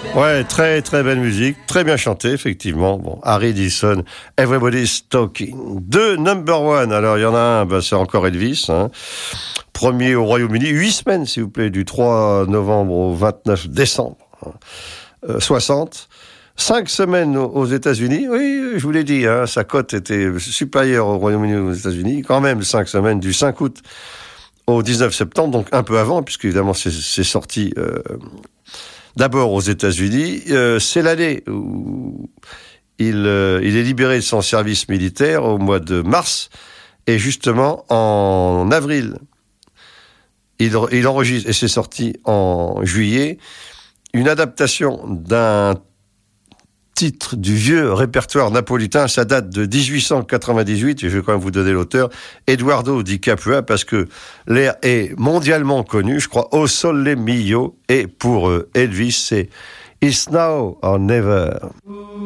Ouais, très très belle musique, très bien chantée, effectivement. Bon, Harry Nilsson, Everybody's Talking. 2 number one. Alors il y en a un, c'est encore Elvis. Premier au Royaume-Uni, 8 semaines s'il vous plaît, du 3 novembre au 29 décembre 60. 5 semaines aux États-Unis. Oui, je vous l'ai dit, sa cote était supérieure au Royaume-Uni aux États-Unis. Quand même 5 semaines du 5 août au 19 septembre, donc un peu avant, puisque évidemment c'est sorti d'abord aux États-Unis. C'est l'année où il est libéré de son service militaire au mois de mars, et justement en avril, il enregistre, et c'est sorti en juillet, une adaptation d'un titre du vieux répertoire napolitain. Ça date de 1898, et je vais quand même vous donner l'auteur, Eduardo Di Capua, parce que l'air est mondialement connu, je crois, Au Sole Mio, et pour Elvis, c'est It's Now or Never.